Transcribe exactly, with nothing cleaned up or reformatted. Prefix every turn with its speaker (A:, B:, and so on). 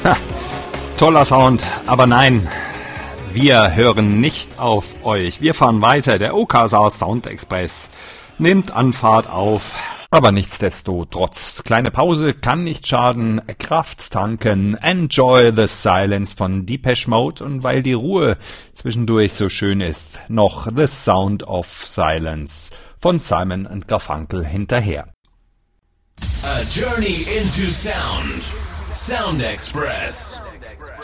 A: Toller Sound, aber nein, wir hören nicht auf euch. Wir fahren weiter. Der Okasa Sound Express nimmt Anfahrt auf. Aber nichtsdestotrotz, kleine Pause kann nicht schaden, Kraft tanken, Enjoy the Silence von Depeche Mode und weil die Ruhe zwischendurch so schön ist, noch The Sound of Silence von Simon and Garfunkel hinterher.
B: A journey into sound. Sound Express.